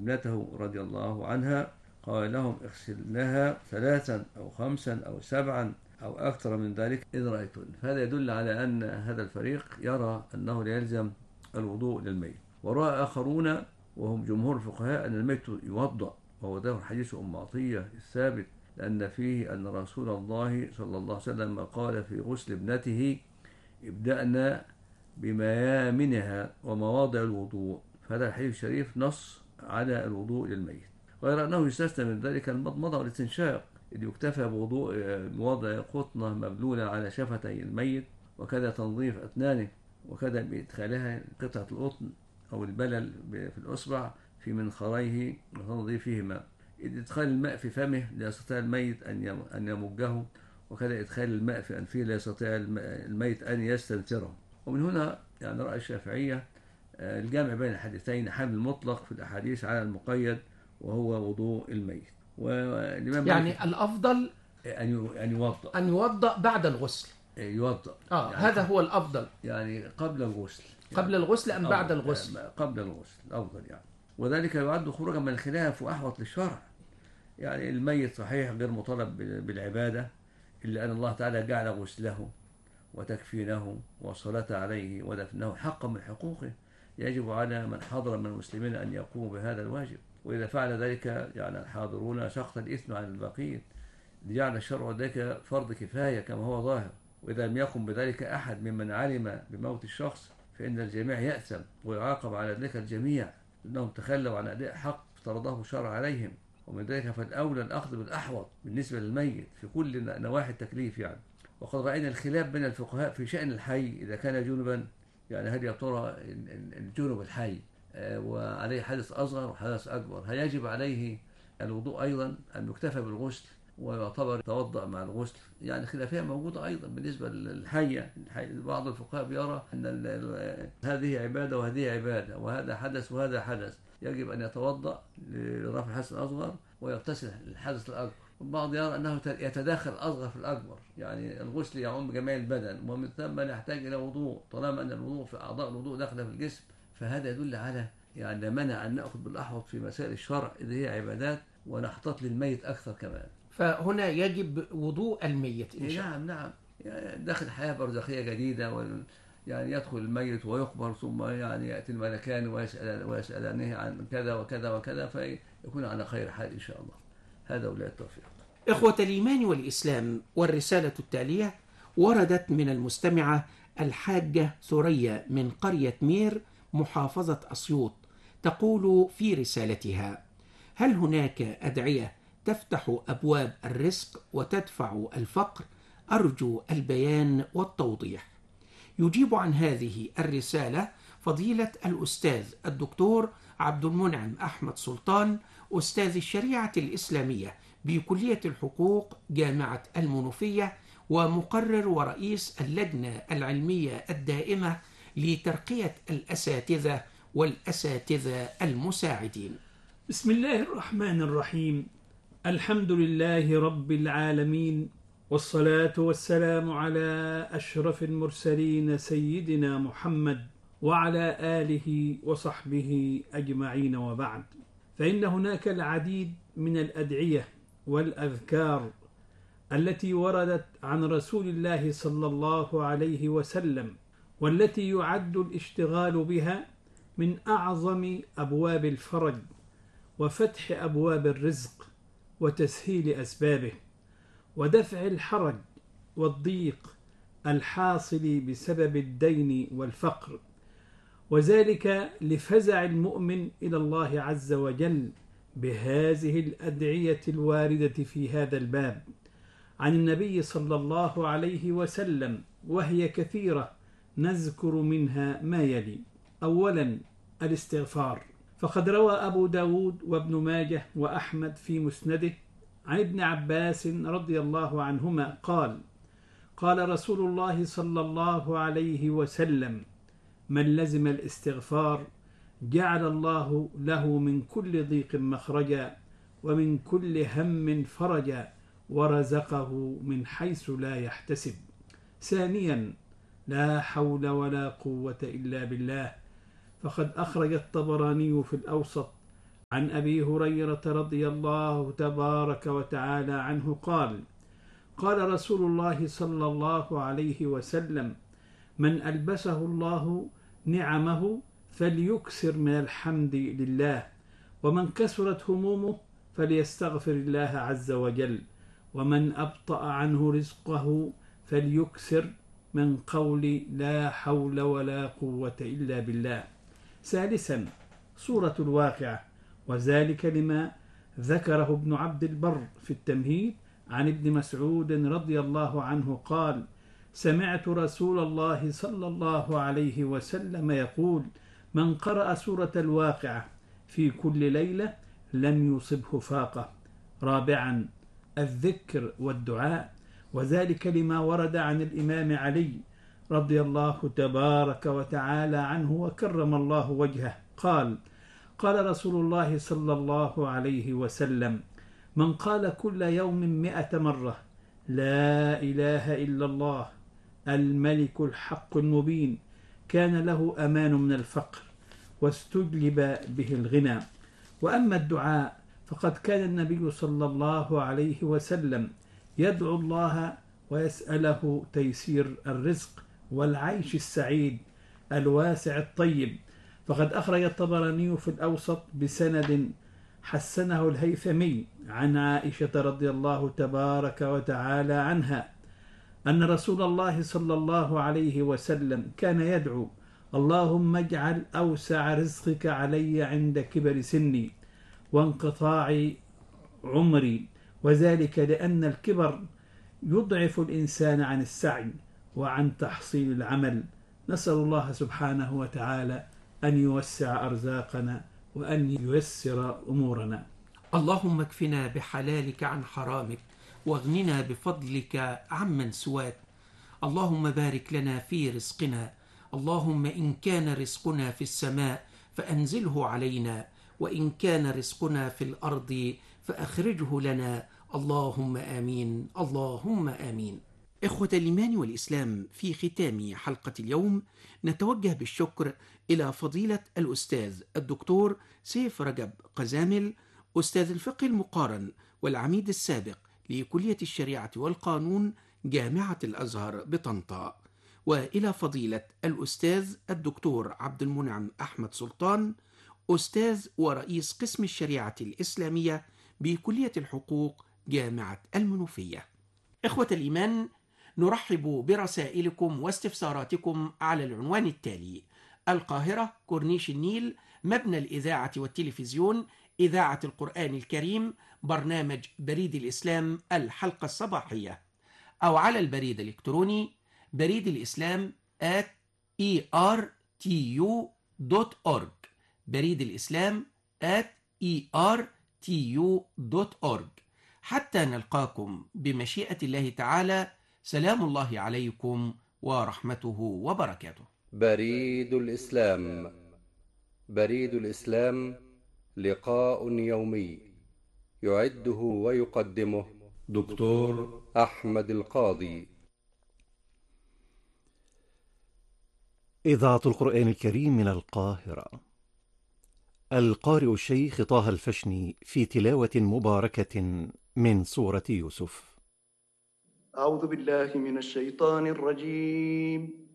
ابنته رضي الله عنها قال لهم اغسلنها 3 أو 5 أو 7 أو أكثر من ذلك إن رأيتن. فهذا يدل على أن هذا الفريق يرى أنه لا يلزم الوضوء للميت. ورأى آخرون وهم جمهور الفقهاء أن الميت يوضأ، وهو ده حديث أم عطية الثابت، لأن فيه أن رسول الله صلى الله عليه وسلم قال في غسل ابنته ابدأنا بميامنها ومواضع الوضوء. فهذا الحديث الشريف نص على الوضوء للميت، غير أنه يستثنى من ذلك المضمضة والاستنشاق، إذ يكتفى بوضوء بوضع قطنة مبلولة على شفتي الميت، وكذا تنظيف أسنانه، وكذا بإدخالها قطعة القطن أو البلل في الأصبع في منخريه وتنظيفهما، إذ إدخال الماء في فمه لا يستطيع الميت أن يمجه، وكذا إدخال الماء في أنفه لا يستطيع الميت أن يستنثره. ومن هنا يعني رأي الشافعية الجامع بين الحديثين، حمل المطلق في الأحاديث على المقيد وهو وضوء الميت. والإمام يعني الأفضل أن يوضأ بعد الغسل. يوضأ يعني هذا هو الأفضل، يعني قبل الغسل. قبل الغسل أم بعد الغسل؟ قبل الغسل الأفضل يعني. وذلك يعد خروجا من الخلاف وأحوط للشرع. يعني الميت صحيح غير مطالب بالعبادة، إلا أن الله تعالى جعل غسله وتكفينه والصلاة عليه ودفنه حقا من حقوقه، يجب على من حضر من المسلمين أن يقوموا بهذا الواجب. وإذا فعل ذلك يعني الحاضرون سقط الإثم عن الباقين، لجعل الشرع ذلك فرض كفاية كما هو ظاهر. وإذا لم يقم بذلك أحد ممن علم بموت الشخص فإن الجميع يأثم ويعاقب على ذلك الجميع، لأنهم تخلوا عن أداء حق افترضه الشرع عليهم. ومن ذلك فالأولى الأخذ بالأحوط بالنسبة للميت في كل نواحي التكليف يعني. وقد رأينا الخلاف بين الفقهاء في شأن الحي إذا كان جنبا، يعني هل يا ترى الجنب الحي وعليه حدث أصغر وحدث أكبر، هل يجب عليه الوضوء أيضا أم يكتفى بالغسل ويعتبر توضأ مع الغسل؟ يعني خلافية موجودة أيضا بالنسبة للحية. بعض الفقهاء بيرى أن هذه عبادة وهذه عبادة، وهذا حدث وهذا حدث، يجب أن يتوضأ لرفع الحدث الأصغر ويغتسل الحدث الأكبر. البعض يرى أنه يتداخل الأصغر في الأكبر، يعني الغسل يعم جميع البدن ومن ثم يحتاج إلى وضوء، طالما أن الوضوء في أعضاء الوضوء داخله في الجسم. فهذا يدل على يعني لا منع أن نأخذ بالأحوط في مسائل الشرع إذا هي عبادات، ونحتاط للميت أكثر كمان. فهنا يجب وضوء الميت إن شاء الله. نعم يعني داخل حياة برزخية جديدة، يعني يدخل الميت ويقبر، ثم يعني يأتي الملكان ويسألانه عن كذا وكذا وكذا، فيكون على خير حال إن شاء الله. هذا ولا التوفيق. إخوة الإيمان والإسلام، والرسالة التالية وردت من المستمعة الحاجة ثريا من قرية مير محافظة أسيوط، تقول في رسالتها: هل هناك أدعية تفتح أبواب الرزق وتدفع الفقر؟ أرجو البيان والتوضيح. يجيب عن هذه الرسالة فضيلة الأستاذ الدكتور عبد المنعم أحمد سلطان، أستاذ الشريعة الإسلامية بكلية الحقوق جامعة المنوفية، ومقرر ورئيس اللجنة العلمية الدائمة لترقية الأساتذة والأساتذة المساعدين. بسم الله الرحمن الرحيم. الحمد لله رب العالمين، والصلاة والسلام على أشرف المرسلين سيدنا محمد وعلى آله وصحبه أجمعين، وبعد. فإن هناك العديد من الأدعية والأذكار التي وردت عن رسول الله صلى الله عليه وسلم، والتي يعد الاشتغال بها من أعظم أبواب الفرج وفتح أبواب الرزق وتسهيل أسبابه ودفع الحرج والضيق الحاصل بسبب الدين والفقر، وذلك لفزع المؤمن إلى الله عز وجل بهذه الأدعية الواردة في هذا الباب عن النبي صلى الله عليه وسلم، وهي كثيرة، نذكر منها ما يلي. أولا الاستغفار، فقد روى أبو داود وابن ماجه وأحمد في مسنده عن ابن عباس رضي الله عنهما قال: قال رسول الله صلى الله عليه وسلم: من لزم الاستغفار جعل الله له من كل ضيق مخرجا ومن كل هم فرجا ورزقه من حيث لا يحتسب. ثانيا لا حول ولا قوة إلا بالله، فقد أخرج الطبراني في الأوسط عن أبي هريرة رضي الله تبارك وتعالى عنه قال: قال رسول الله صلى الله عليه وسلم: من ألبسه الله نعمه فليكثر من الحمد لله، ومن كثرت همومه فليستغفر الله عز وجل، ومن أبطأ عنه رزقه فليكثر من قول لا حول ولا قوة إلا بالله. ثالثا، سورة الواقعة، وذلك لما ذكره ابن عبد البر في التمهيد عن ابن مسعود رضي الله عنه قال: سمعت رسول الله صلى الله عليه وسلم يقول: من قرأ سورة الواقعة في كل ليلة لم يصبه فاقة. رابعا، الذكر والدعاء، وذلك لما ورد عن الإمام علي رضي الله تبارك وتعالى عنه وكرم الله وجهه قال: قال رسول الله صلى الله عليه وسلم: من قال كل يوم 100 مرة لا إله إلا الله الملك الحق المبين كان له أمان من الفقر واستجلب به الغنى. وأما الدعاء فقد كان النبي صلى الله عليه وسلم يدعو الله ويسأله تيسير الرزق والعيش السعيد الواسع الطيب. فقد أخرج الطبراني في الأوسط بسند حسنه الهيثمي عن عائشة رضي الله تبارك وتعالى عنها أن رسول الله صلى الله عليه وسلم كان يدعو: اللهم اجعل أوسع رزقك علي عند كبر سني وانقطاع عمري، وذلك لأن الكبر يضعف الإنسان عن السعي وعن تحصيل العمل. نسأل الله سبحانه وتعالى أن يوسع أرزاقنا وأن ييسر أمورنا. اللهم اكفنا بحلالك عن حرامك، واغننا بفضلك عمن سواك. اللهم بارك لنا في رزقنا، اللهم إن كان رزقنا في السماء فأنزله علينا، وإن كان رزقنا في الأرض فأخرجه لنا، اللهم آمين اللهم آمين. إخوة الإيمان والإسلام، في ختام حلقة اليوم نتوجه بالشكر إلى فضيلة الأستاذ الدكتور سيف رجب قزامل، أستاذ الفقه المقارن والعميد السابق لكلية الشريعة والقانون جامعة الأزهر بطنطا، وإلى فضيلة الأستاذ الدكتور عبد المنعم أحمد سلطان، أستاذ ورئيس قسم الشريعة الإسلامية بكلية الحقوق جامعة المنوفية. إخوة الإيمان، نرحب برسائلكم واستفساراتكم على العنوان التالي: القاهرة، كورنيش النيل، مبنى الإذاعة والتلفزيون، إذاعة القرآن الكريم، برنامج بريد الإسلام الحلقة الصباحية، أو على البريد الإلكتروني بريد الإسلام @ertu.org، بريد الإسلام @ertu.org. حتى نلقاكم بمشيئة الله تعالى، سلام الله عليكم ورحمته وبركاته. بريد الإسلام. بريد الإسلام لقاء يومي يعده ويقدمه دكتور أحمد القاضي. إذاعة القرآن الكريم من القاهرة. القارئ الشيخ طه الفشني في تلاوة مباركة من سورة يوسف. أعوذ بالله من الشيطان الرجيم.